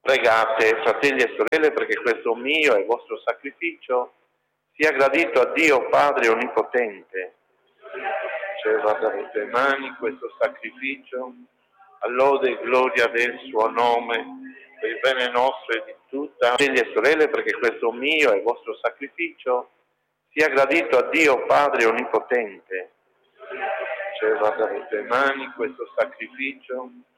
Pregate, fratelli e sorelle, perché questo mio e vostro sacrificio sia gradito a Dio Padre Onnipotente. Riceva dalle tue mani questo sacrificio, a lode e gloria del suo nome, per il bene nostro e di tutta. Fratelli e sorelle, perché questo mio e vostro sacrificio sia gradito a Dio Padre Onnipotente. Riceva dalle tue mani questo sacrificio,